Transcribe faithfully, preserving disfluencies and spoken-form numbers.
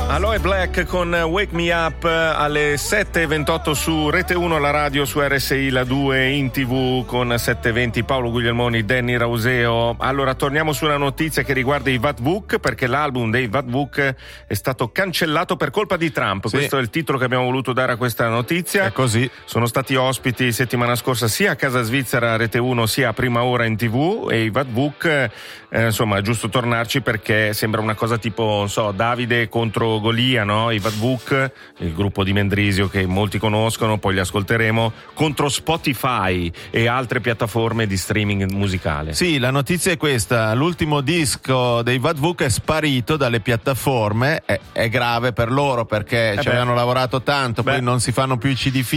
Aloe Black con Wake Me Up alle sette e ventotto su Rete uno, la radio, su R S I, la due in tv con sette e venti, Paolo Guglielmoni, Danny Rauseo. Allora torniamo su una notizia che riguarda i Vatvook, perché l'album dei Vatvook è stato cancellato per colpa di Trump. Sì. Questo è il titolo che abbiamo voluto dare a questa notizia. È così. Sono stati ospiti settimana scorsa sia a Casa Svizzera Rete uno sia a Prima Ora in tv, e i Vatvook, eh, insomma è giusto tornarci perché sembra una cosa tipo, non so, Davide contro Golia, no? I Vatvook, il gruppo di Mendrisio che molti conoscono, poi li ascolteremo, contro Spotify e altre piattaforme di streaming musicale. Sì, la notizia è questa: l'ultimo disco dei Vatvook è sparito dalle piattaforme. È, è grave per loro perché eh ci avevano lavorato tanto, beh. poi non si fanno più i C D